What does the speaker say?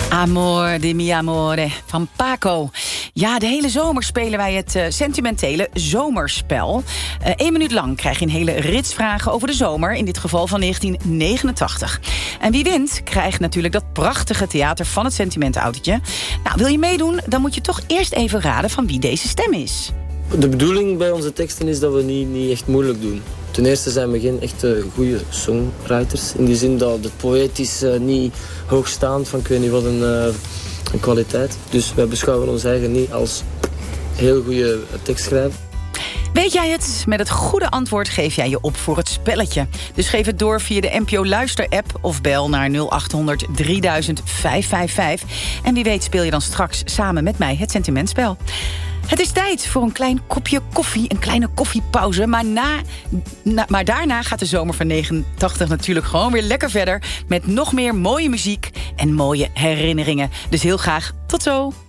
Amor de mi amore van Paco. Ja, de hele zomer spelen wij het sentimentele zomerspel. 1 minuut lang krijg je een hele rits vragen over de zomer, in dit geval van 1989. En wie wint, krijgt natuurlijk dat prachtige theater van het sentimentenautootje. Nou, wil je meedoen, dan moet je toch eerst even raden van wie deze stem is. De bedoeling bij onze teksten is dat we niet echt moeilijk doen. Ten eerste zijn we geen echte goede songwriters. In die zin dat het poëtisch niet hoogstaand van ik weet niet wat een kwaliteit. Dus wij beschouwen ons eigen niet als heel goede tekstschrijver. Weet jij het? Met het goede antwoord geef jij je op voor het spelletje. Dus geef het door via de NPO Luister-app of bel naar 0800 3000 555. En wie weet speel je dan straks samen met mij het sentimentspel. Het is tijd voor een klein kopje koffie, een kleine koffiepauze. Maar daarna gaat de zomer van 89 natuurlijk gewoon weer lekker verder met nog meer mooie muziek en mooie herinneringen. Dus heel graag tot zo!